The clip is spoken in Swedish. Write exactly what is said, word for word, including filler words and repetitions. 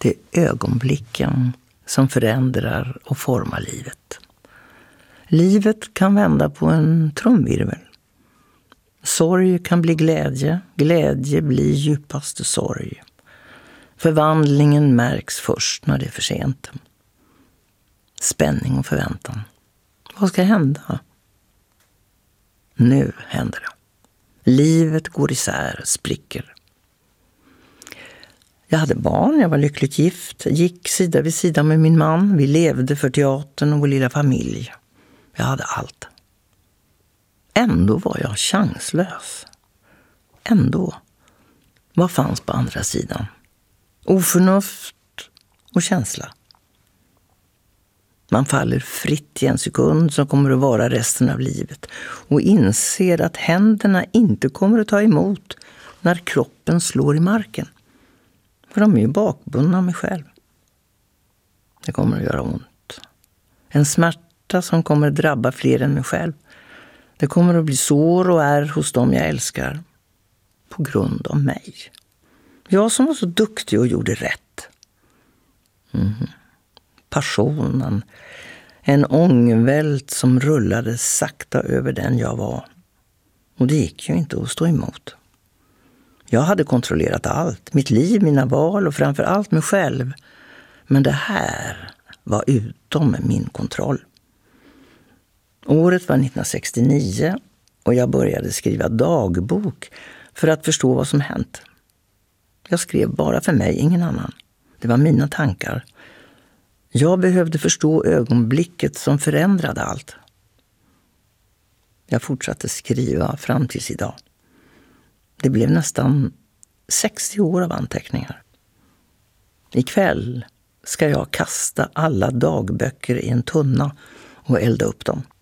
Det är ögonblicken som förändrar och formar livet. Livet kan vända på en trumvirvel. Sorg kan bli glädje, glädje blir djupaste sorg. Förvandlingen märks först när det är för sent. Spänning och förväntan. Vad ska hända? Nu händer det. Livet går isär, spricker. Jag hade barn, jag var lyckligt gift, gick sida vid sida med min man. Vi levde för teatern och vår lilla familj. Jag hade allt. Ändå var jag chanslös. Ändå. Vad fanns på andra sidan? Oförnuft och känsla. Man faller fritt i en sekund som kommer att vara resten av livet och inser att händerna inte kommer att ta emot när kroppen slår i marken. För de är ju bakbundna av mig själv. Det kommer att göra ont. En smärta som kommer att drabba fler än mig själv. Det kommer att bli sår och ärr hos dem jag älskar. På grund av mig. Jag som var så duktig och gjorde rätt. Mm. Passionen. En ångvält som rullade sakta över den jag var. Och det gick ju inte att stå emot. Jag hade kontrollerat allt. Mitt liv, mina val och framför allt mig själv. Men det här var utom min kontroll. Året var nittonhundrasextionio och jag började skriva dagbok för att förstå vad som hänt. Jag skrev bara för mig, ingen annan. Det var mina tankar. Jag behövde förstå ögonblicket som förändrade allt. Jag fortsatte skriva fram tills idag. Det blev nästan sextio år av anteckningar. Ikväll ska jag kasta alla dagböcker i en tunna och elda upp dem.